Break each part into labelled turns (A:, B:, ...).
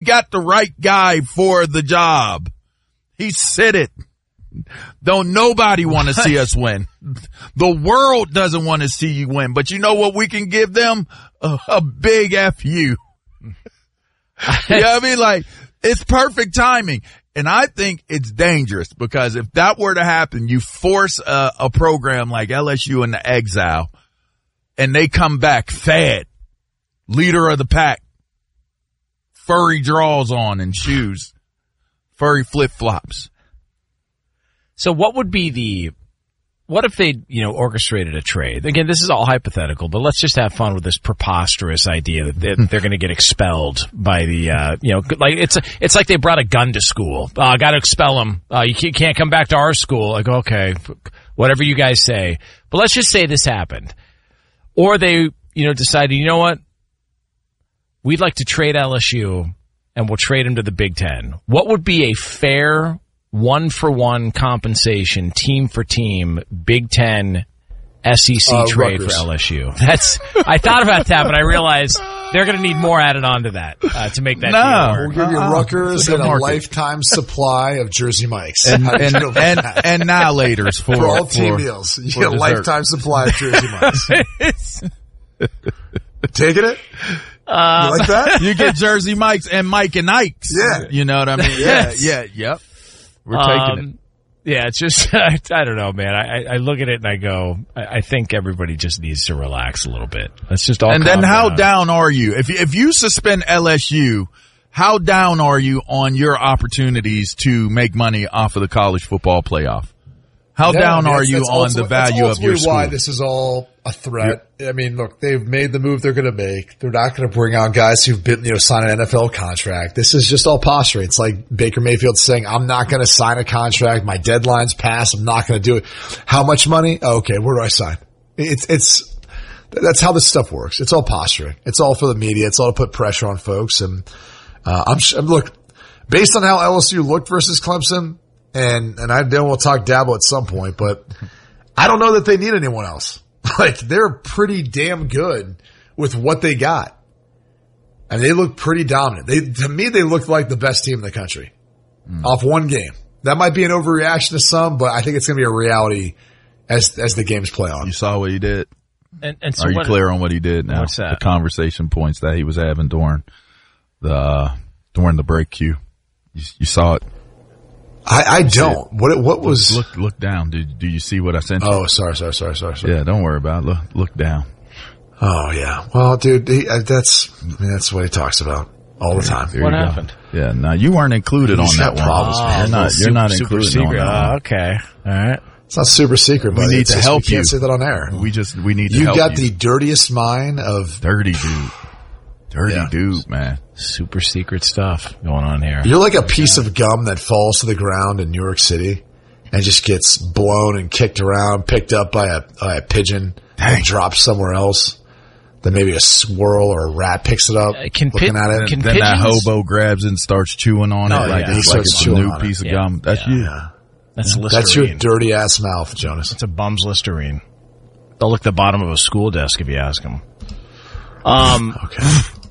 A: got the right guy for the job. He said it. Don't nobody want to see us win. The world doesn't want to see you win. But you know what we can give them? A big F you. You know what I mean? Like, it's perfect timing. And I think it's dangerous because if that were to happen, you force a program like LSU into exile and they come back fed, leader of the pack, furry draws on and shoes, furry flip-flops.
B: So what if they, orchestrated a trade? Again, this is all hypothetical, but let's just have fun with this preposterous idea that they're going to get expelled by the, like it's like they brought a gun to school. Got to expel them. You can't come back to our school. Like, okay, whatever you guys say. But let's just say this happened. Or they, decided, you know what? We'd like to trade LSU and we'll trade them to the Big Ten. What would be a fair 1-for-1 compensation, team for team, Big Ten SEC trade
C: Rutgers.
B: for LSU? I thought about that, but I realized they're going to need more added on to that to make that deal work.
C: We'll give you Rutgers and a lifetime supply of Jersey Mikes.
A: And annihilators for
C: all team deals. You get a lifetime supply of Jersey Mikes. Taking it? You like that?
A: You get Jersey Mikes and Mike and Ikes.
C: Yeah.
A: You know what I mean? Yep. We're taking it.
B: Yeah, it's just, I don't know, man. I look at it and I go, I think everybody just needs to relax a little bit. Let's just all
A: And then how down are you? If you suspend LSU, how down are you on your opportunities to make money off of the college football playoff? How down are you on the value of your school?
C: Why this is all a threat. I mean, look, they've made the move they're going to make. They're not going to bring out guys who've been, sign an NFL contract. This is just all posturing. It's like Baker Mayfield saying, I'm not going to sign a contract. My deadline's passed. I'm not going to do it. How much money? Okay, where do I sign? That's how this stuff works. It's all posturing. It's all for the media. It's all to put pressure on folks. And, look, based on how LSU looked versus Clemson, and I know we'll talk Dabo at some point, but I don't know that they need anyone else. Like, they're pretty damn good with what they got. And they look pretty dominant. To me, they looked like the best team in the country off one game. That might be an overreaction to some, but I think it's going to be a reality as the games play on.
A: You saw what he did?
B: And so
A: are you clear on what he did now?
B: What's that?
A: The conversation points that he was having during the break cue. You saw it?
C: I don't. What was?
A: Look down. Do you see what I sent you?
C: Oh, sorry.
A: Yeah, don't worry about it. Look down.
C: Oh yeah. Well, dude, that's what he talks about all the time.
B: What happened?
A: Yeah, no, you weren't included on that one.
C: Problems,
A: You're not included on that one.
B: Okay. All right.
C: It's not super secret, but
A: we need to help you.
C: We can't say that on air.
A: We need to help you.
C: You got the dirtiest mind of
A: dirty dude. Dirty dude, man.
B: Super secret stuff going on here.
C: You're like a piece of gum that falls to the ground in New York City and just gets blown and kicked around, picked up by a pigeon and dropped somewhere else. Then maybe a squirrel or a rat picks it up, looking at it.
A: Then that hobo grabs it and starts chewing on it like it's a new piece of gum. That's you.
C: Yeah.
B: That's Listerine.
C: That's your dirty ass mouth, Jonas.
B: It's a bum's Listerine. They'll lick the bottom of a school desk if you ask them.
C: Okay.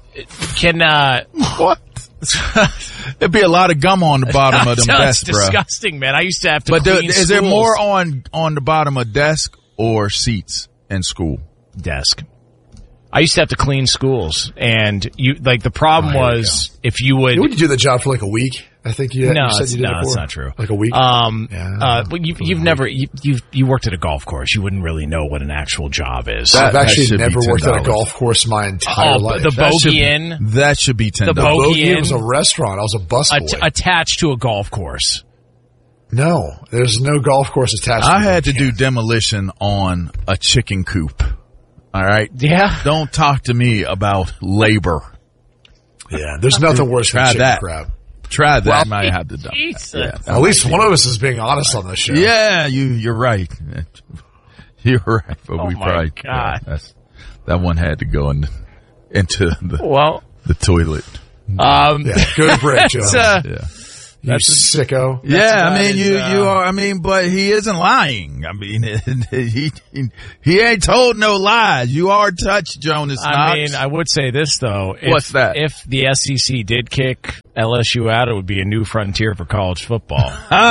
A: What? There'd be a lot of gum on the bottom of them desks, bro.
B: Disgusting, man. I used to have to clean
A: is there more on the bottom of desk or seats in school?
B: Desk. I used to have to clean schools, and the problem was if you would.
C: Would you do the job for like a week? I think you said you did it for.
B: That's not true.
C: Like a week?
B: But you worked at a golf course. You wouldn't really know what an actual job is.
C: I've actually never worked at a golf course my entire life.
B: The Bogey Inn.
A: That should be $10.
B: The Bogey Inn
C: was a restaurant. I was a busboy.
B: Attached to a golf course.
C: No, there's no golf course attached.
A: I had to do demolition on a chicken coop. All right?
B: Yeah.
A: Don't talk to me about labor.
C: Yeah, there's nothing worse than chicken crab.
A: Try that. Might have to do.
B: Yeah,
C: at least one of us is being honest on this show.
A: Yeah, you're right. You're right. But we probably that one had to go into the toilet.
C: Good break, Joe.
B: That's
C: sicko.
A: Yeah, I mean, you are, I mean, but he isn't lying. I mean, he ain't told no lies. You are touched, Jonas Knox.
B: I mean, I would say this, though.
A: What's that?
B: If the SEC did kick LSU out, it would be a new frontier for college football.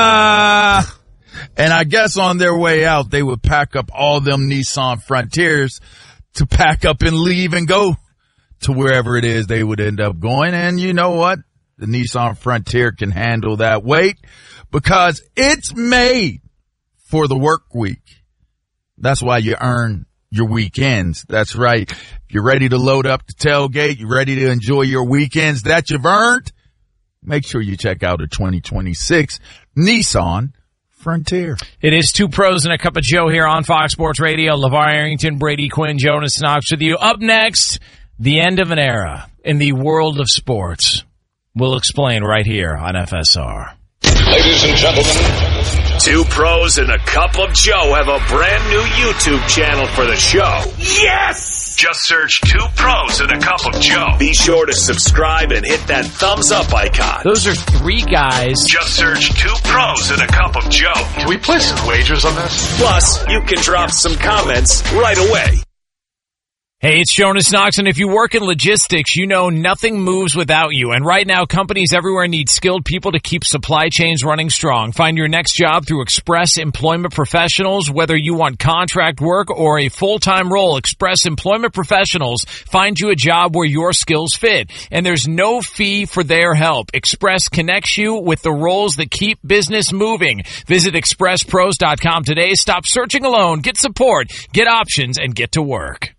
A: And I guess on their way out, they would pack up all them Nissan Frontiers to pack up and leave and go to wherever it is they would end up going. And you know what? The Nissan Frontier can handle that weight because it's made for the work week. That's why you earn your weekends. That's right. If you're ready to load up the tailgate, you're ready to enjoy your weekends that you've earned, make sure you check out a 2026 Nissan Frontier.
B: It is Two Pros and a Cup of Joe here on Fox Sports Radio. LeVar Arrington, Brady Quinn, Jonas Knox with you. Up next, the end of an era in the world of sports. We'll explain right here on FSR.
D: Ladies and gentlemen, Two Pros and a Cup of Joe have a brand new YouTube channel for the show. Yes! Just search Two Pros and a Cup of Joe. Be sure to subscribe and hit that thumbs up icon.
B: Those are three guys.
D: Just search Two Pros and a Cup of Joe.
E: Can we place some wagers on this?
D: Plus, you can drop some comments right away.
B: Hey, it's Jonas Knox, and if you work in logistics, you know nothing moves without you. And right now, companies everywhere need skilled people to keep supply chains running strong. Find your next job through Express Employment Professionals. Whether you want contract work or a full-time role, Express Employment Professionals find you a job where your skills fit. And there's no fee for their help. Express connects you with the roles that keep business moving. Visit expresspros.com today. Stop searching alone. Get support, get options, and get to work.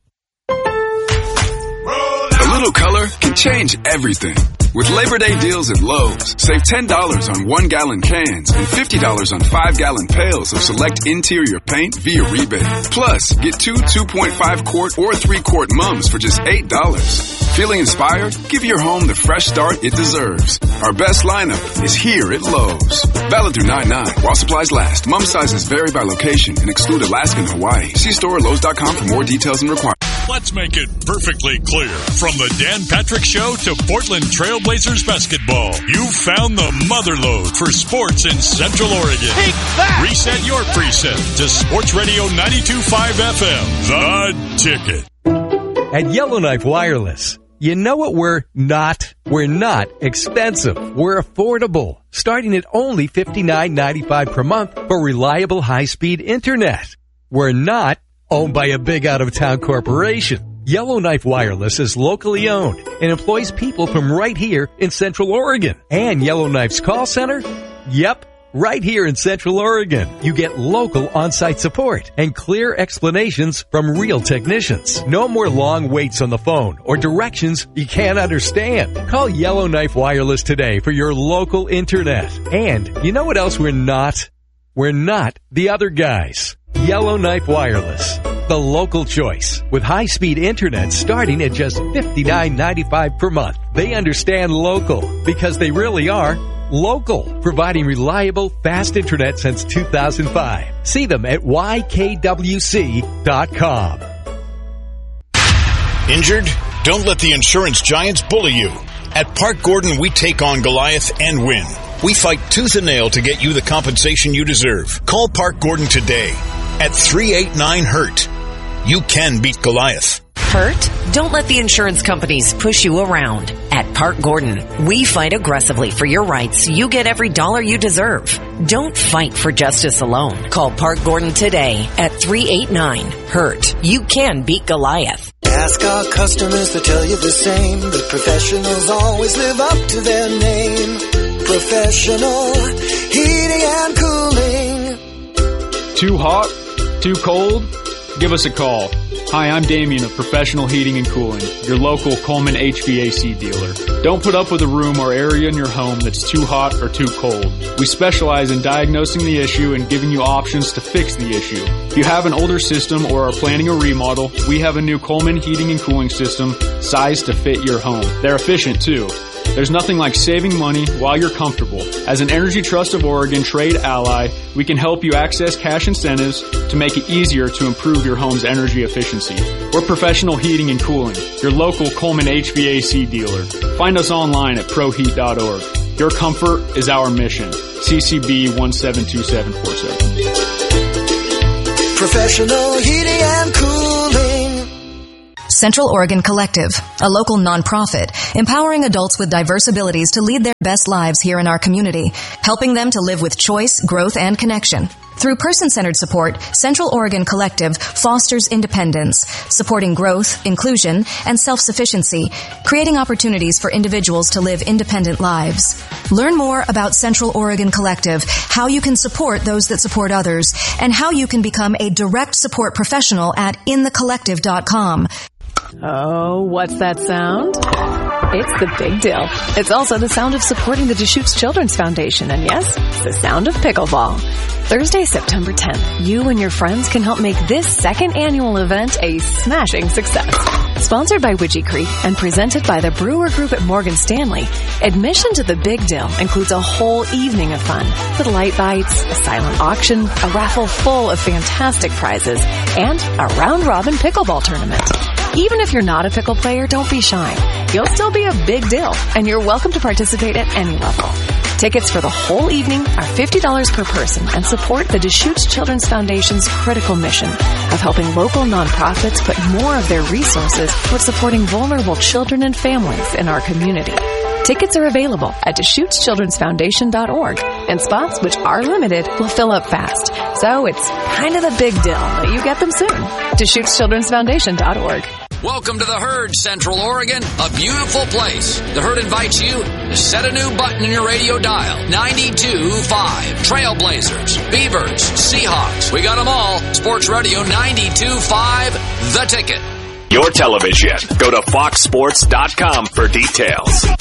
F: A little color can change everything. With Labor Day deals at Lowe's, save $10 on 1-gallon cans and $50 on 5-gallon pails of select interior paint via rebate. Plus, get 2 2.5-quart or 3-quart mums for just $8. Feeling inspired? Give your home the fresh start it deserves. Our best lineup is here at Lowe's. Valid through 9/9 while supplies last. Mum sizes vary by location and exclude Alaska and Hawaii. See store or Lowe's.com for more details and requirements.
G: Let's make it perfectly clear. From the Dan Patrick Show to Portland Trailblazers basketball, you found the motherlode for sports in Central Oregon.
A: Take that!
G: Reset your preset to Sports Radio 92.5 FM, The Ticket.
H: At Yellowknife Wireless, you know what we're not? We're not expensive. We're affordable, starting at only $59.95 per month for reliable high-speed internet. We're not owned by a big out-of-town corporation. Yellowknife Wireless is locally owned and employs people from right here in Central Oregon. And Yellowknife's call center? Yep, right here in Central Oregon. You get local on-site support and clear explanations from real technicians. No more long waits on the phone or directions you can't understand. Call Yellowknife Wireless today for your local internet. And you know what else we're not? We're not the other guys. Yellowknife Wireless, the local choice, with high-speed internet starting at just $59.95 per month. They understand local because they really are local, providing reliable, fast internet since 2005. See them at ykwc.com.
G: Injured? Don't let the insurance giants bully you. At Park Gordon, we take on Goliath and win. We fight tooth and nail to get you the compensation you deserve. Call Park Gordon today at 389-HURT. You can beat Goliath.
I: Hurt? Don't let the insurance companies push you around. At Park Gordon, we fight aggressively for your rights. You get every dollar you deserve. Don't fight for justice alone. Call Park Gordon today at 389-HURT. You can beat Goliath.
J: Ask our customers to tell you the same. The professionals always live up to their name. Professional heating and cooling.
K: Too hot? Too cold? Give us a call. Hi, I'm Damien of Professional Heating and Cooling, your local Coleman HVAC dealer. Don't put up with a room or area in your home that's too hot or too cold. We specialize in diagnosing the issue and giving you options to fix the issue. If you have an older system or are planning a remodel, we have a new Coleman Heating and Cooling system sized to fit your home. They're efficient too. There's nothing like saving money while you're comfortable. As an Energy Trust of Oregon trade ally, we can help you access cash incentives to make it easier to improve your home's energy efficiency. We're Professional Heating and Cooling, your local Coleman HVAC dealer. Find us online at proheat.org. Your comfort is our mission. CCB 172747.
J: Professional heating and cooling.
L: Central Oregon Collective, a local nonprofit empowering adults with diverse abilities to lead their best lives here in our community, helping them to live with choice, growth, and connection. Through person-centered support, Central Oregon Collective fosters independence, supporting growth, inclusion, and self-sufficiency, creating opportunities for individuals to live independent lives. Learn more about Central Oregon Collective, how you can support those that support others, and how you can become a direct support professional at inthecollective.com.
M: Oh, what's that sound? It's the Big Deal. It's also the sound of supporting the Deschutes Children's Foundation. And yes, it's the sound of pickleball. Thursday, September 10th, you and your friends can help make this second annual event a smashing success. Sponsored by Widgie Creek and presented by the Brewer Group at Morgan Stanley, admission to the Big Deal includes a whole evening of fun with light bites, a silent auction, a raffle full of fantastic prizes, and a round-robin pickleball tournament. Even if you're not a pickle player, don't be shy. You'll still be a big deal, and you're welcome to participate at any level. Tickets for the whole evening are $50 per person and support the Deschutes Children's Foundation's critical mission of helping local nonprofits put more of their resources toward supporting vulnerable children and families in our community. Tickets are available at DeschutesChildren'sFoundation.org, and spots, which are limited, will fill up fast. So it's kind of a big deal that you get them soon. DeschutesChildren'sFoundation.org.
N: Welcome to the Herd, Central Oregon, a beautiful place. The Herd invites you to set a new button in your radio dial. 92.5. Trailblazers, Beavers, Seahawks. We got them all. Sports Radio 92.5, The Ticket.
D: Your television. Go to foxsports.com for details.